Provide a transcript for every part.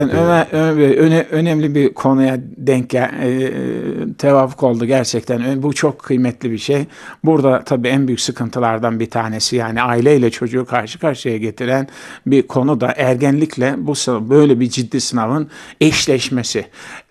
Ömer Bey, önemli bir konuya tevafuk oldu gerçekten. Bu çok kıymetli bir şey. Burada tabii en büyük sıkıntılardan bir tanesi, yani aileyle çocuğu karşı karşıya getiren bir konu da ergenlikle böyle bir ciddi sınavın eşleşmesi.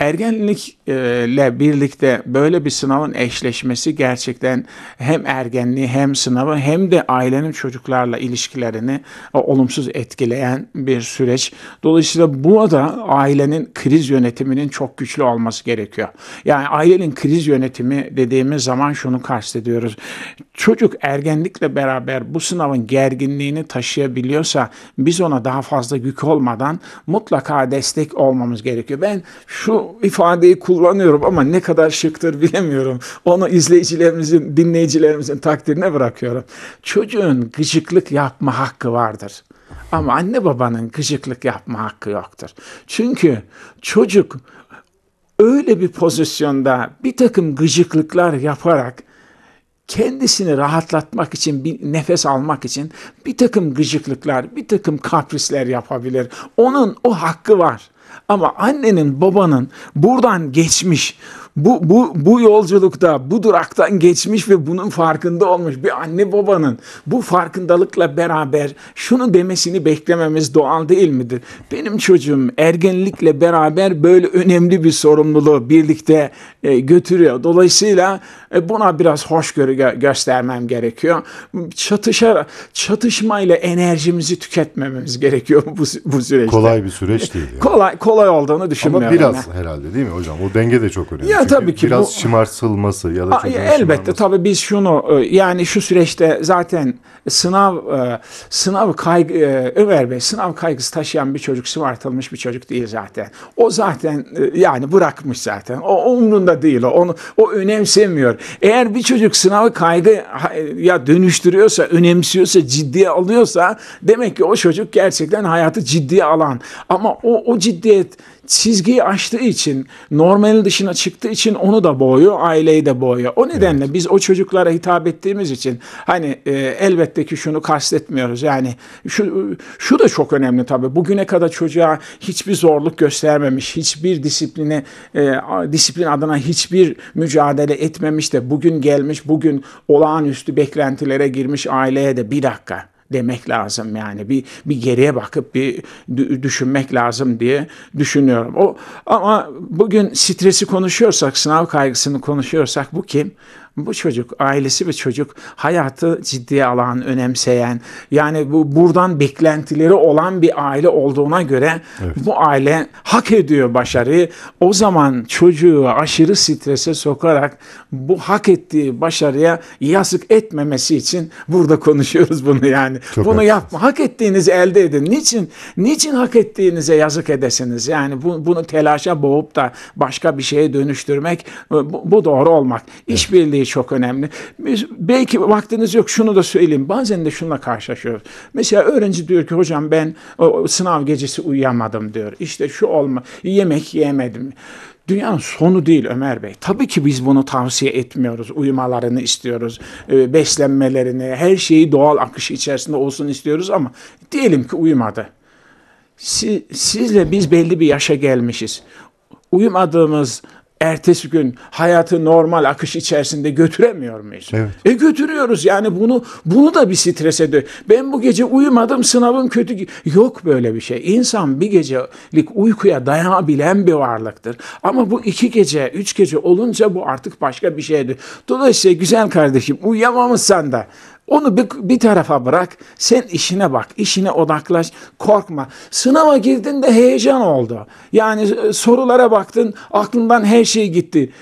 Ergenlikle birlikte böyle bir sınavın eşleşmesi gerçekten hem ergenliği hem sınavı hem de ailenin çocuklarla ilişkilerini olumsuz etkileyen bir süreç. Dolayısıyla bu da ailenin kriz yönetiminin çok güçlü olması gerekiyor. Yani ailenin kriz yönetimi dediğimiz zaman şunu kastediyoruz. Çocuk ergenlikle beraber bu sınavın gerginliğini taşıyabiliyorsa biz ona daha fazla yük olmadan mutlaka destek olmamız gerekiyor. Ben şu ifadeyi kullanıyorum ama ne kadar şıktır bilemiyorum. Onu izleyicilerimizin, dinleyicilerimizin takdirine bırakıyorum. Çocuğun gıcıklık yapma hakkı vardır. Ama anne babanın gıcıklık yapma hakkı yoktur. Çünkü çocuk öyle bir pozisyonda bir takım gıcıklıklar yaparak kendisini rahatlatmak için, bir nefes almak için bir takım gıcıklıklar, bir takım kaprisler yapabilir. Onun o hakkı var. Ama annenin, babanın buradan geçmiş, bu yolculukta, bu duraktan geçmiş ve bunun farkında olmuş bir anne babanın bu farkındalıkla beraber şunu demesini beklememiz doğal değil midir? Benim çocuğum ergenlikle beraber böyle önemli bir sorumluluğu birlikte götürüyor. Dolayısıyla buna biraz hoşgörü göstermem gerekiyor. Çatışmayla enerjimizi tüketmememiz gerekiyor bu süreçte. Kolay bir süreç değil. Yani. Kolay olduğunu düşünmüyorum. Ama biraz herhalde değil mi hocam? O denge de çok önemli. Ya tabii ki biraz şımartılması ya da çocuğun elbette şımarması. tabii biz şunu, yani şu süreçte zaten sınav kaygı, Ömer Bey, sınav kaygısı taşıyan bir çocuk sıvartılmış bir çocuk değil zaten. O zaten yani bırakmış zaten. O umrunda değil. O önemsemiyor. Eğer bir çocuk sınavı kaygıya dönüştürüyorsa, önemsiyorsa, ciddiye alıyorsa demek ki o çocuk gerçekten hayatı ciddiye alan. Ama o ciddiyet çizgiyi aştığı için, normalin dışına çıktığı için onu da boğuyor, aileyi de boğuyor. O nedenle biz o çocuklara hitap ettiğimiz için hani elbette ki şunu kastetmiyoruz. Yani şu da çok önemli tabii. Bugüne kadar çocuğa hiçbir zorluk göstermemiş, hiçbir disiplin adına hiçbir mücadele etmemiş de bugün gelmiş, bugün olağanüstü beklentilere girmiş aileye de bir dakika demek lazım, yani bir geriye bakıp bir düşünmek lazım diye düşünüyorum. Ama bugün stresi konuşuyorsak, sınav kaygısını konuşuyorsak bu kim? Bu çocuk, ailesi ve çocuk hayatı ciddiye alan, önemseyen, yani buradan beklentileri olan bir aile olduğuna göre bu aile hak ediyor başarıyı. O zaman çocuğu aşırı strese sokarak bu hak ettiği başarıya yazık etmemesi için burada konuşuyoruz bunu yani. Çok bunu haklısınız. yapma. Hak ettiğinizi elde edin. Niçin hak ettiğinize yazık edesiniz? Yani bunu telaşa boğup da başka bir şeye dönüştürmek bu doğru olmak. İşbirliği çok önemli. Belki vaktiniz yok, şunu da söyleyeyim. Bazen de şununla karşılaşıyoruz. Mesela öğrenci diyor ki hocam ben sınav gecesi uyuyamadım diyor. İşte yemek yemedim. Dünyanın sonu değil Ömer Bey. Tabii ki biz bunu tavsiye etmiyoruz. Uyumalarını istiyoruz. Beslenmelerini, her şeyi doğal akışı içerisinde olsun istiyoruz ama diyelim ki uyumadı. Sizle biz belli bir yaşa gelmişiz. Uyumadığımız ertesi gün hayatı normal akış içerisinde götüremiyor muyuz? Evet. Götürüyoruz. Yani bunu da bir strese ben bu gece uyumadım, sınavım kötü. Yok böyle bir şey. İnsan bir gecelik uykuya dayanabilen bir varlıktır. Ama bu 2 gece, 3 gece olunca bu artık başka bir şeydir. Dolayısıyla güzel kardeşim, uyuyamamışsan da onu bir tarafa bırak, sen işine bak, işine odaklaş, korkma. Sınava girdin de heyecan oldu. Yani sorulara baktın, aklından her şey gitti.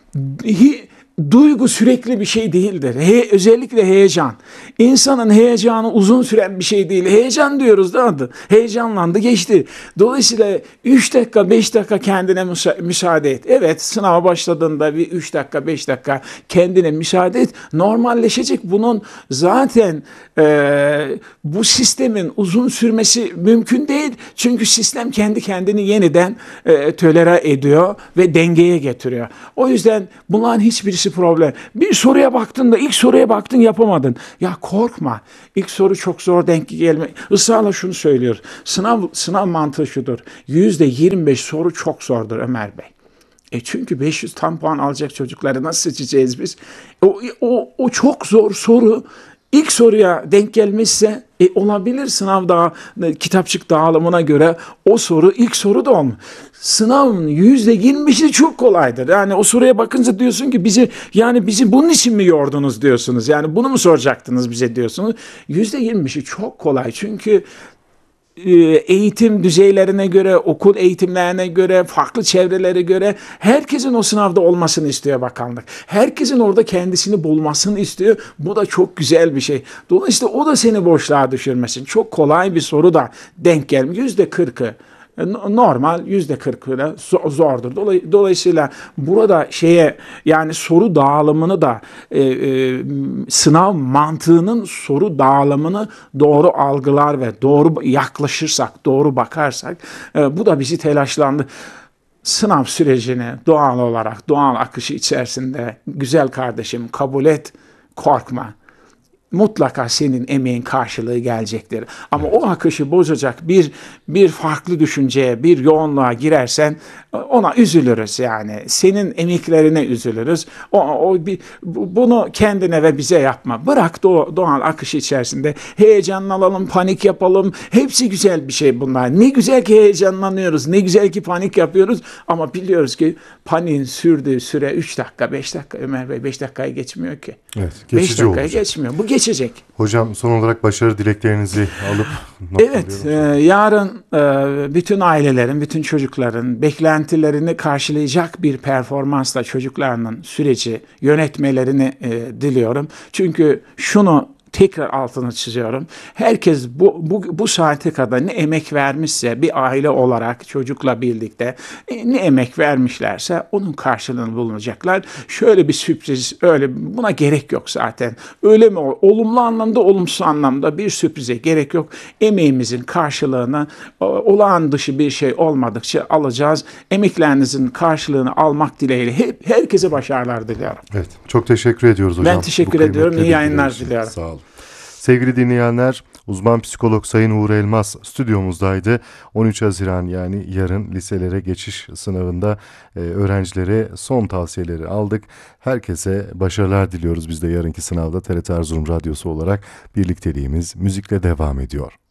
Duygu sürekli bir şey değildir. Özellikle heyecan. İnsanın heyecanı uzun süren bir şey değil. Heyecan diyoruz da adı. Heyecanlandı, geçti. Dolayısıyla 3 dakika, 5 dakika kendine müsaade et. Evet, sınava başladığında bir 3 dakika, 5 dakika kendine müsaade et. Normalleşecek. Bunun zaten bu sistemin uzun sürmesi mümkün değil. Çünkü sistem kendi kendini yeniden tolere ediyor ve dengeye getiriyor. O yüzden bunların hiçbirisi çözmesi problem. Bir soruya baktın da ilk soruya baktın yapamadın. Ya korkma. İlk soru çok zor denk gelme. Israrla şunu söylüyor. Sınav mantığı şudur. %25 soru çok zordur Ömer Bey. Çünkü 500 tam puan alacak çocukları nasıl seçeceğiz biz? O çok zor soru ilk soruya denk gelmişse olabilir sınavda kitapçık dağılımına göre o soru ilk soru da olmuyor. Sınavın %25'i çok kolaydır. Yani o soruya bakınca diyorsun ki bizi bunun için mi yordunuz diyorsunuz. Yani bunu mu soracaktınız bize diyorsunuz. %25'i çok kolay çünkü eğitim düzeylerine göre, okul eğitimlerine göre, farklı çevrelere göre herkesin o sınavda olmasını istiyor bakanlık. Herkesin orada kendisini bulmasını istiyor. Bu da çok güzel bir şey. Dolayısıyla o da seni boşluğa düşürmesin. Çok kolay bir soru da denk gelmiş. %40'ı normal, %40'ı zordur. Dolayısıyla burada yani soru dağılımını da sınav mantığının soru dağılımını doğru algılar ve doğru yaklaşırsak, doğru bakarsak bu da bizi telaşlandı. Sınav sürecini doğal olarak, doğal akışı içerisinde güzel kardeşim kabul et, korkma. Mutlaka senin emeğin karşılığı gelecektir. Ama o akışı bozacak bir farklı düşünceye, bir yoğunluğa girersen ona üzülürüz yani. Senin emeklerine üzülürüz. Bunu kendine ve bize yapma. Bırak doğal akışı içerisinde heyecanlanalım, panik yapalım. Hepsi güzel bir şey bunlar. Ne güzel ki heyecanlanıyoruz, ne güzel ki panik yapıyoruz. Ama biliyoruz ki paniğin sürdüğü süre 3 dakika, 5 dakika. Ömer Bey 5 dakikayı geçmiyor ki. Evet, 5 geçici dakikayı olacak. Geçmiyor. Bu geçecek. Hocam son olarak başarı dileklerinizi alıp Evet, yarın bütün ailelerin, bütün çocukların beklentilerini karşılayacak bir performansla çocuklarının süreci yönetmelerini diliyorum. Çünkü şunu tekrar altını çiziyorum. Herkes bu saate kadar ne emek vermişse bir aile olarak çocukla birlikte ne emek vermişlerse onun karşılığını bulacaklar. Şöyle bir sürpriz, buna gerek yok zaten. Öyle mi? Olumlu anlamda, olumsuz anlamda bir sürprize gerek yok. Emeğimizin karşılığını olağan dışı bir şey olmadıkça alacağız. Emeklerinizin karşılığını almak dileğiyle herkese başarılar diliyorum. Evet, çok teşekkür ediyoruz hocam. Ben teşekkür ediyorum. İyi yayınlar diliyorum. Sağ olun. Sevgili dinleyenler, uzman psikolog Sayın Uğur Elmas stüdyomuzdaydı. 13 Haziran yani yarın liselere geçiş sınavında öğrencilere son tavsiyeleri aldık. Herkese başarılar diliyoruz biz de yarınki sınavda. TRT Erzurum Radyosu olarak birlikteliğimiz müzikle devam ediyor.